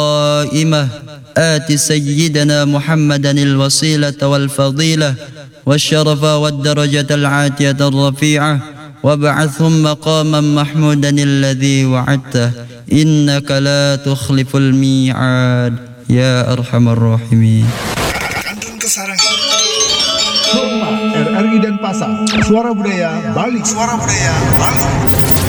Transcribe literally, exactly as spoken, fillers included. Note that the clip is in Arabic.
قائمة آت سيدنا محمدا الوسيلة والفضيلة والشرف والدرجة العاتية الرفيعة وابعثهم مقاما محمودا الذي وعدته إنك لا تخلف الميعاد يا أرحم الراحمين. R R I Denpasar, Suara Budaya Bali. Suara Budaya Bali.